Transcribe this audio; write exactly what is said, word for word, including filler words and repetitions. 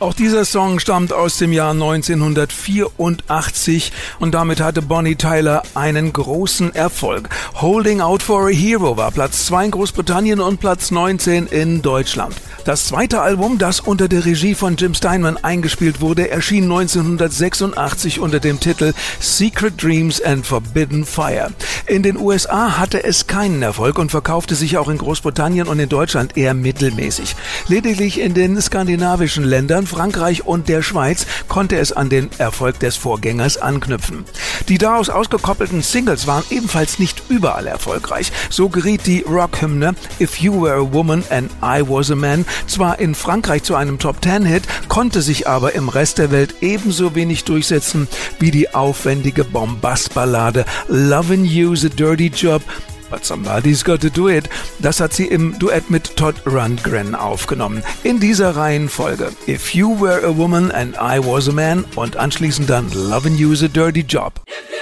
Auch dieser Song stammt aus dem Jahr neunzehnhundertvierundachtzig und damit hatte Bonnie Tyler einen großen Erfolg. Holding Out for a Hero war Platz zwei in Großbritannien und Platz neunzehn in Deutschland. Das zweite Album, das unter der Regie von Jim Steinman eingespielt wurde, erschien neunzehnhundertsechsundachtzig unter dem Titel Secret Dreams and Forbidden Fire. In den U S A hatte es keinen Erfolg und verkaufte sich auch in Großbritannien und in Deutschland eher mittelmäßig. Lediglich in den skandinavischen Ländern, Frankreich und der Schweiz konnte es an den Erfolg des Vorgängers anknüpfen. Die daraus ausgekoppelten Singles waren ebenfalls nicht überall erfolgreich. So geriet die Rockhymne If You Were a Woman and I Was a Man zwar in Frankreich zu einem Top-Ten-Hit, konnte sich aber im Rest der Welt ebenso wenig durchsetzen wie die aufwendige Bombastballade Lovin' You's a Dirty Job, But Somebody's Got to Do It. Das hat sie im Duett mit Todd Rundgren aufgenommen. In dieser Reihenfolge If You Were a Woman and I Was a Man und anschließend dann Lovin' You's a Dirty Job.